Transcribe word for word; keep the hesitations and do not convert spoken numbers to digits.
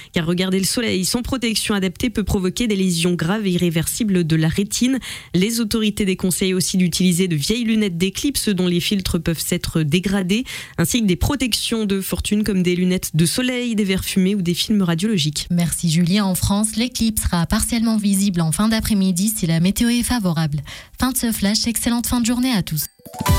car regarder le soleil sans protection adaptée peut provoquer des lésions graves et irréversibles de la rétine. Les autorités déconseillent aussi d'utiliser de vieilles lunettes d'éclipse dont les filtres peuvent s'être dégradés, ainsi que des protections de fortune comme des lunettes de soleil, des verres fumés ou des films radiologiques. Merci Julien. En France, l'éclipse sera partiellement visible en fin d'après-midi si la météo est favorable. Fin de ce flash, excellente fin de journée à tous.